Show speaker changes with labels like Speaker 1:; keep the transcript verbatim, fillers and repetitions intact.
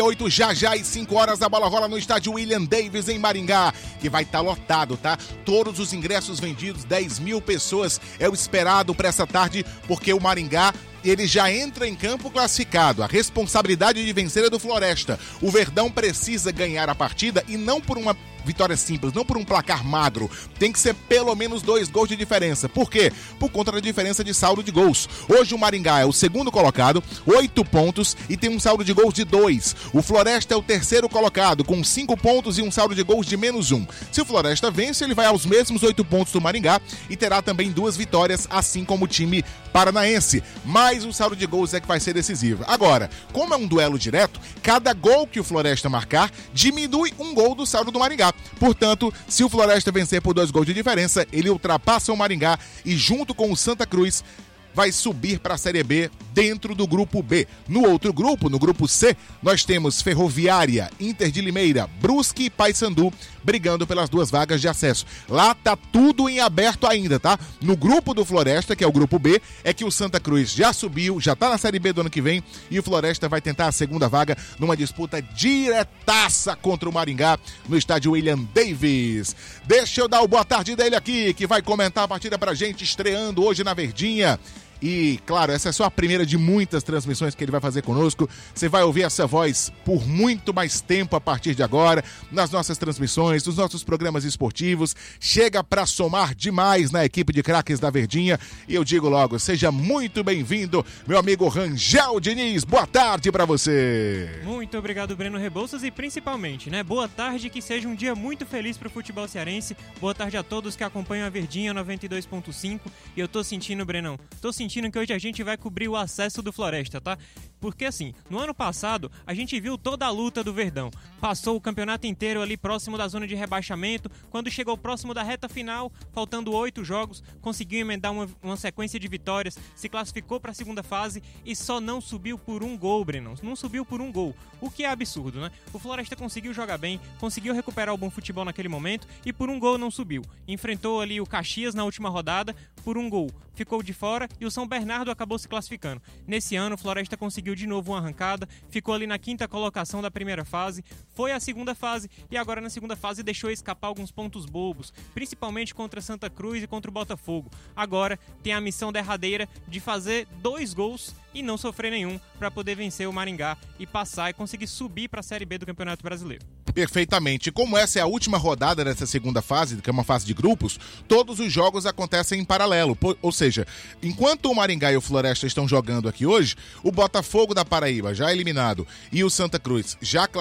Speaker 1: oito já já às cinco horas a bola rola no estádio William Davis em Maringá, que vai estar lotado, tá? Todos os ingressos vendidos, dez mil pessoas é o esperado para essa tarde, porque o Maringá ele já entra em campo classificado. A responsabilidade de vencer é do Floresta. O Verdão precisa ganhar a partida e não por uma vitória simples, não por um placar magro. Tem que ser pelo menos dois gols de diferença. Por quê? Por conta da diferença de saldo de gols. Hoje o Maringá é o segundo colocado, oito pontos e tem um saldo de gols de dois. O Floresta é o terceiro colocado, com cinco pontos e um saldo de gols de menos um. Se o Floresta vence, ele vai aos mesmos oito pontos do Maringá e terá também duas vitórias, assim como o time paranaense. Mas o saldo de gols é que vai ser decisivo. Agora, como é um duelo direto, cada gol que o Floresta marcar diminui um gol do saldo do Maringá. Portanto, se o Floresta vencer por dois gols de diferença, ele ultrapassa o Maringá e junto com o Santa Cruz vai subir para a Série B dentro do grupo B. No outro grupo, no grupo C, nós temos Ferroviária, Inter de Limeira, Brusque e Paysandu brigando pelas duas vagas de acesso. Lá tá tudo em aberto ainda, tá? No grupo do Floresta, que é o grupo B, é que o Santa Cruz já subiu, já tá na Série B do ano que vem e o Floresta vai tentar a segunda vaga numa disputa diretaça contra o Maringá no estádio William Davis. Deixa eu dar o boa tarde dele aqui, que vai comentar a partida pra gente, estreando hoje na Verdinha. E, claro, essa é só a primeira de muitas transmissões que ele vai fazer conosco. Você vai ouvir essa voz por muito mais tempo a partir de agora, nas nossas transmissões, nos nossos programas esportivos. Chega para somar demais na equipe de craques da Verdinha. E eu digo logo, seja muito bem-vindo, meu amigo Rangel Diniz. Boa tarde para você.
Speaker 2: Muito obrigado, Breno Rebouças, e principalmente, né, boa tarde, que seja um dia muito feliz para o futebol cearense. Boa tarde a todos que acompanham a Verdinha noventa e dois ponto cinco. E eu tô sentindo, Brenão, tô sentindo que hoje a gente vai cobrir o acesso do Floresta, tá? Porque assim, no ano passado a gente viu toda a luta do Verdão. Passou o campeonato inteiro ali próximo da zona de rebaixamento. Quando chegou próximo da reta final, faltando oito jogos, conseguiu emendar uma, uma sequência de vitórias, se classificou para a segunda fase e só não subiu por um gol, Brenão. Não subiu por um gol, o que é absurdo, né? O Floresta conseguiu jogar bem, conseguiu recuperar o bom futebol naquele momento e por um gol não subiu. Enfrentou ali o Caxias na última rodada por um gol. Ficou de fora e o São Bernardo acabou se classificando. Nesse ano, o Floresta conseguiu de novo uma arrancada, ficou ali na quinta colocação da primeira fase, foi à segunda fase e agora na segunda fase deixou escapar alguns pontos bobos, principalmente contra Santa Cruz e contra o Botafogo. Agora tem a missão derradeira de fazer dois gols e não sofrer nenhum para poder vencer o Maringá e passar e conseguir subir para a Série B do Campeonato Brasileiro.
Speaker 1: Perfeitamente. Como essa é a última rodada dessa segunda fase, que é uma fase de grupos, todos os jogos acontecem em paralelo. Ou seja, enquanto o Maringá e o Floresta estão jogando aqui hoje, o Botafogo da Paraíba já eliminado e o Santa Cruz já classificado